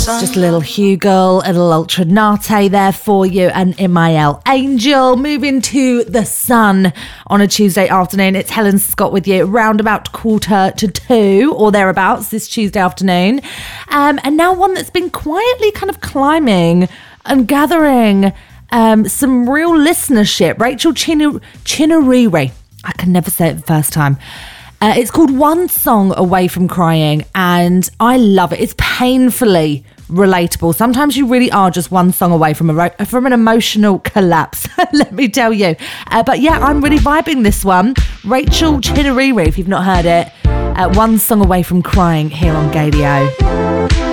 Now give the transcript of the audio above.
Just a little Hugel, a little Ultranate there for you, and Imael Angel. Moving to the sun on a Tuesday afternoon. It's Helen Scott with you, round about 1:45 or thereabouts this Tuesday afternoon. And now one that's been quietly kind of climbing and gathering some real listenership. Rachel Chinouriri. I can never say it the first time. It's called One Song Away from Crying, and I love it. It's painfully relatable. Sometimes you really are just one song away from an emotional collapse, let me tell you. But yeah, I'm really vibing this one. Rachel Chinouriri, if you've not heard it, One Song Away from Crying here on Gaydio.